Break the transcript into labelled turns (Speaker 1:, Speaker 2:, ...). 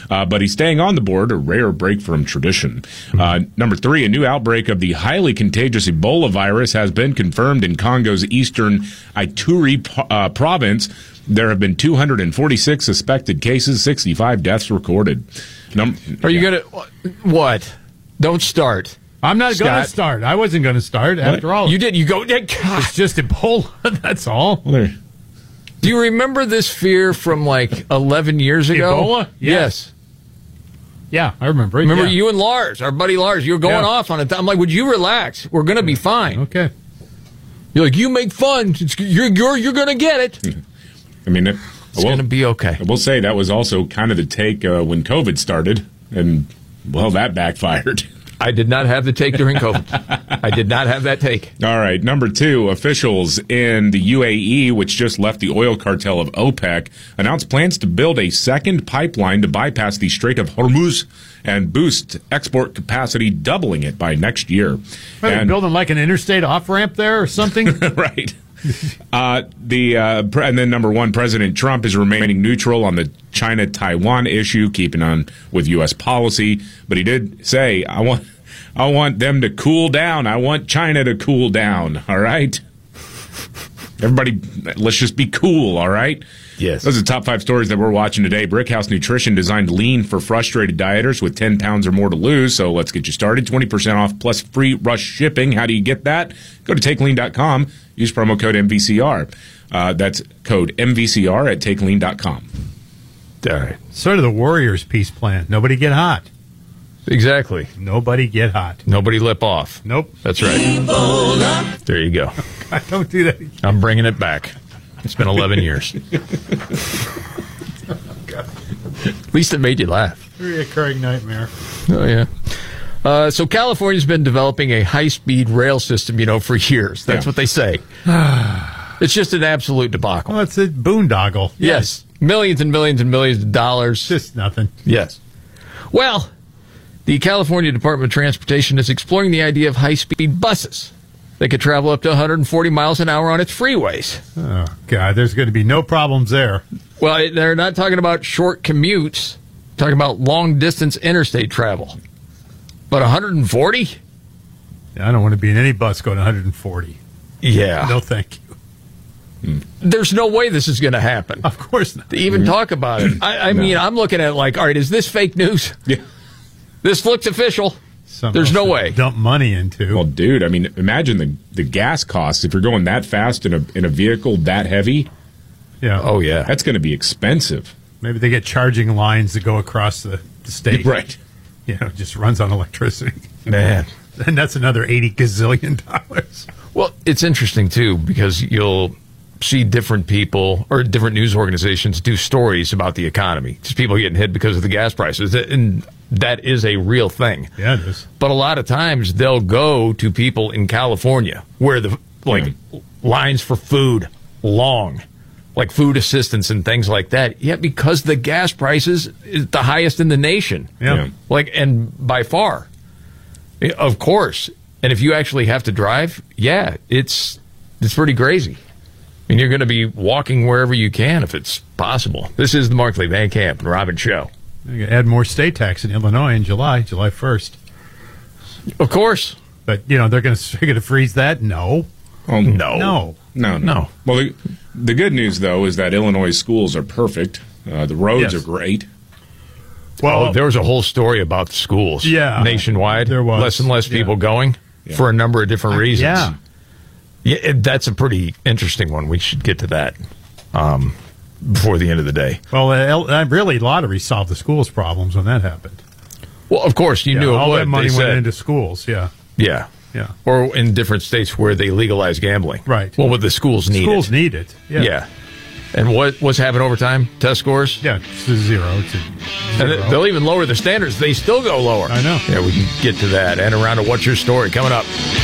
Speaker 1: but he's staying on the board, a rare break from tradition. Number 3, a new outbreak of the highly contagious Ebola virus has been confirmed in Congo's eastern Ituri province. There have been 246 suspected cases, 65 deaths recorded.
Speaker 2: Are you going to... What? Don't start.
Speaker 3: I'm not going to start. I wasn't going to start after all.
Speaker 2: You did. You go...
Speaker 3: It's just Ebola. That's all.
Speaker 1: Well,
Speaker 2: do you remember this fear from like 11 years ago?
Speaker 3: Ebola?
Speaker 2: Yes.
Speaker 3: Yeah, I remember it.
Speaker 2: Remember you and Lars, our buddy Lars, you were going off on it. I'm like, would you relax? We're going to be fine.
Speaker 3: Okay.
Speaker 2: You're like, you make fun. You're going to get it.
Speaker 1: I mean,
Speaker 2: it's going to be okay.
Speaker 1: I will say that was also kind of the take when COVID started, and, well, that backfired.
Speaker 2: I did not have the take during COVID. I did not have that take.
Speaker 1: All right. Number 2, officials in the UAE, which just left the oil cartel of OPEC, announced plans to build a second pipeline to bypass the Strait of Hormuz and boost export capacity, doubling it by next year.
Speaker 3: Are they building like an interstate off-ramp there or something?
Speaker 1: Right. And then number 1, President Trump is remaining neutral on the China-Taiwan issue, keeping on with U.S. policy. But he did say, I want them to cool down. I want China to cool down. All right? Everybody, let's just be cool, all right?
Speaker 2: Yes.
Speaker 1: Those are the top 5 stories that we're watching today. Brickhouse Nutrition designed lean for frustrated dieters with 10 pounds or more to lose. So let's get you started. 20% off plus free rush shipping. How do you get that? Go to TakeLean.com. Use promo code MVCR. That's code MVCR at TakeLean.com.
Speaker 2: All right.
Speaker 3: Sort of the Warriors peace plan. Nobody get hot.
Speaker 2: Exactly.
Speaker 3: Nobody get hot.
Speaker 2: Nobody lip off.
Speaker 3: Nope.
Speaker 2: That's right. There you go.
Speaker 3: I don't do that.
Speaker 2: I'm bringing it back. It's been 11 years. At least it made you laugh.
Speaker 3: Reoccurring nightmare.
Speaker 2: Oh, yeah. So California's been developing a high-speed rail system, for years. That's what they say. It's just an absolute debacle.
Speaker 3: Well, it's a boondoggle.
Speaker 2: Yes. Millions and millions and millions of dollars.
Speaker 3: Just nothing.
Speaker 2: Yes. Well, the California Department of Transportation is exploring the idea of high-speed buses. They could travel up to 140 miles an hour on its freeways.
Speaker 3: Oh, God, there's going to be no problems there.
Speaker 2: Well, they're not talking about short commutes, talking about long-distance interstate travel. But 140?
Speaker 3: I don't want to be in any bus going 140.
Speaker 2: Yeah.
Speaker 3: No, thank you.
Speaker 2: There's no way this is going to happen.
Speaker 3: Of course not.
Speaker 2: To even talk about it. I mean, I'm looking at it like, all right, is this fake news?
Speaker 1: Yeah.
Speaker 2: This looks official. There's no way.
Speaker 3: Dump money into.
Speaker 1: Well, dude, I mean, imagine the gas costs if you're going that fast in a vehicle that heavy.
Speaker 3: Yeah.
Speaker 2: Oh, yeah.
Speaker 1: That's going to be expensive.
Speaker 3: Maybe they get charging lines that go across the state.
Speaker 1: Right.
Speaker 3: It just runs on electricity.
Speaker 2: Man.
Speaker 3: And that's another $80 gazillion.
Speaker 2: Well, it's interesting, too, because you'll see different people or different news organizations do stories about the economy. Just people getting hit because of the gas prices. And that is a real thing.
Speaker 3: Yeah, it is.
Speaker 2: But a lot of times they'll go to people in California where the lines for food long, like food assistance and things like that. Yet because the gas prices is the highest in the nation.
Speaker 3: Yeah.
Speaker 2: And by far. Of course. And if you actually have to drive, it's pretty crazy. I mean, you're going to be walking wherever you can if it's possible. This is the Markley, Van Camp, and Robin Show.
Speaker 3: You're going to add more state tax in Illinois in July 1st.
Speaker 2: Of course.
Speaker 3: But, they're going to freeze that? No.
Speaker 1: Oh,
Speaker 2: No.
Speaker 1: No. Well, the good news, though, is that Illinois schools are perfect. The roads are great.
Speaker 3: Well,
Speaker 2: there was a whole story about the schools nationwide.
Speaker 3: There was.
Speaker 2: Less and less people going for a number of different reasons. Yeah, that's a pretty interesting one. We should get to that before the end of the day.
Speaker 3: Well, really, lottery solved the schools' problems when that happened.
Speaker 2: Well, of course, you knew it
Speaker 3: all
Speaker 2: would.
Speaker 3: that money went into schools,
Speaker 2: Yeah.
Speaker 3: Yeah.
Speaker 2: Or in different states where they legalize gambling.
Speaker 3: Right.
Speaker 2: Well, the schools need it.
Speaker 3: Schools need it.
Speaker 2: Yeah. And what's happened over time? Test scores?
Speaker 3: Yeah, it's a zero.
Speaker 2: And they'll even lower the standards. They still go lower.
Speaker 3: I know.
Speaker 2: Yeah, we can get to that. And around to What's Your Story coming up.